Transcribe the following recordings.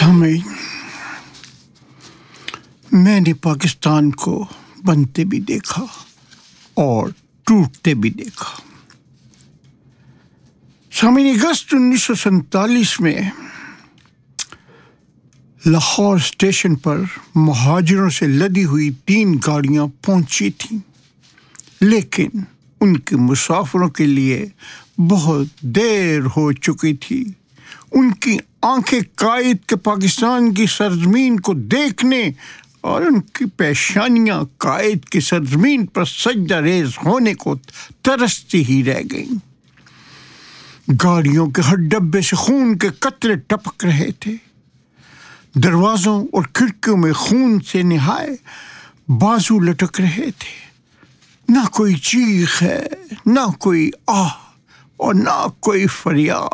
سامعین، میں نے پاکستان کو بنتے بھی دیکھا اور ٹوٹتے بھی دیکھا۔ سامعین، اگست 1947 میں لاہور اسٹیشن پر مہاجروں سے لدی ہوئی 3 گاڑیاں پہنچی تھیں، لیکن ان کے مسافروں کے لیے بہت دیر ہو چکی تھی۔ ان کی آنکھیں قائد کے پاکستان کی سرزمین کو دیکھنے اور ان کی پیشانیاں قائد کی سرزمین پر سجدہ ریز ہونے کو ترستی ہی رہ گئیں۔ گاڑیوں کے ہر ڈبے سے خون کے قطرے ٹپک رہے تھے۔ دروازوں اور کھڑکیوں میں خون سے نہائے بازو لٹک رہے تھے۔ نہ کوئی چیخ ہے، نہ کوئی آہ اور نہ کوئی فریاد۔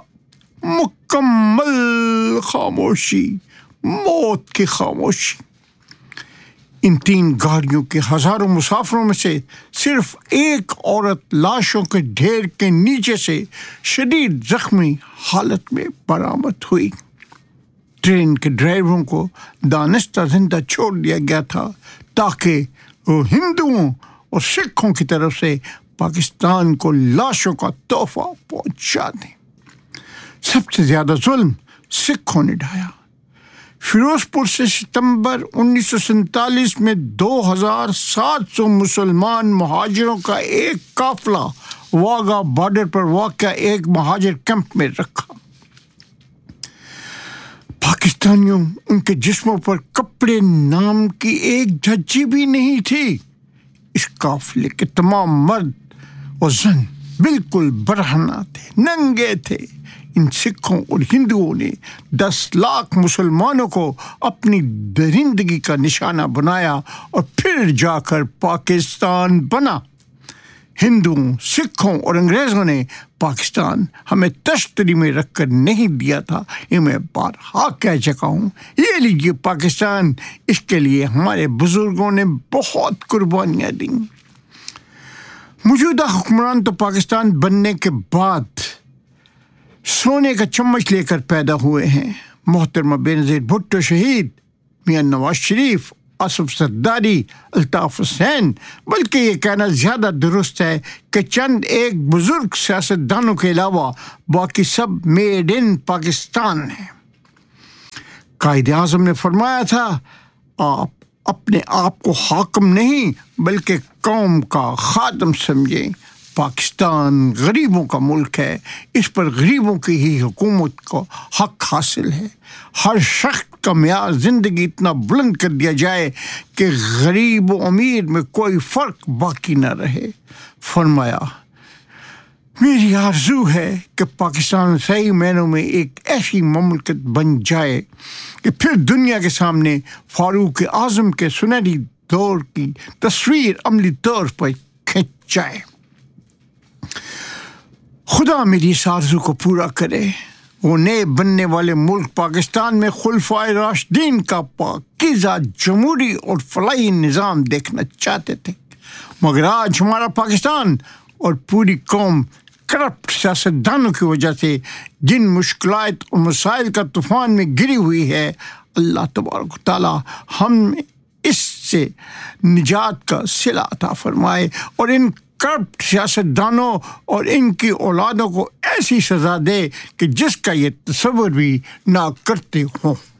مکمل خاموشی، موت کی خاموشی۔ ان 3 گاڑیوں کے ہزاروں مسافروں میں سے صرف ایک عورت لاشوں کے ڈھیر کے نیچے سے شدید زخمی حالت میں برآمد ہوئی۔ ٹرین کے ڈرائیوروں کو دانستہ زندہ چھوڑ دیا گیا تھا تاکہ وہ ہندوؤں اور سکھوں کی طرف سے پاکستان کو لاشوں کا تحفہ پہنچا دیں۔ سب سے زیادہ ظلم سکھوں نے ڈھایا۔ فیروز پور سے ستمبر 1947 میں 2700 مسلمان مہاجروں کا ایک قافلہ واگا بارڈر پر واقع ایک مہاجر کیمپ میں رکھا۔ پاکستانیوں ان کے جسموں پر کپڑے نام کی ایک دھجی بھی نہیں تھی۔ اس قافلے کے تمام مرد اور زن بالکل برہنہ تھے، ننگے تھے۔ ان سکھوں اور ہندوؤں نے 10 لاکھ مسلمانوں کو اپنی درندگی کا نشانہ بنایا اور پھر جا کر پاکستان بنا۔ ہندوؤں، سکھوں اور انگریزوں نے پاکستان ہمیں تشتری میں رکھ کر نہیں دیا تھا۔ یہ میں بارہا کہہ چکا ہوں۔ یہ لیجیے پاکستان، اس کے لیے ہمارے بزرگوں نے بہت قربانیاں دیں۔ موجودہ حکمران تو پاکستان بننے کے بعد سونے کا چمچ لے کر پیدا ہوئے ہیں۔ محترمہ بینظیر بھٹو شہید، میاں نواز شریف، آصف زرداری، الطاف حسین، بلکہ یہ کہنا زیادہ درست ہے کہ چند ایک بزرگ سیاستدانوں کے علاوہ باقی سب میڈ ان پاکستان ہیں۔ قائد اعظم نے فرمایا تھا، آپ اپنے آپ کو حاکم نہیں بلکہ قوم کا خادم سمجھیں۔ پاکستان غریبوں کا ملک ہے، اس پر غریبوں کی ہی حکومت کو حق حاصل ہے۔ ہر شخص کا معیار زندگی اتنا بلند کر دیا جائے کہ غریب و امیر میں کوئی فرق باقی نہ رہے۔ فرمایا، میری آرزو ہے کہ پاکستان صحیح معنوں میں ایک ایسی مملکت بن جائے کہ پھر دنیا کے سامنے فاروق اعظم کے سنہری دور کی تصویر عملی طور پر کھنچ جائے۔ خدا میری اس آرزو کو پورا کرے۔ وہ نئے بننے والے ملک پاکستان میں خلفائے راشدین کا پاکیزہ جمہوری اور فلاحی نظام دیکھنا چاہتے تھے، مگر آج ہمارا پاکستان اور پوری قوم کرپٹ سیاستدانوں کی وجہ سے جن مشکلات اور مسائل کا طوفان میں گری ہوئی ہے، اللہ تبارک و تعالی ہم اس سے نجات کا صلہ عطا فرمائے اور ان کرپٹ سیاستدانوں اور ان کی اولادوں کو ایسی سزا دے کہ جس کا یہ تصور بھی نہ کرتے ہوں۔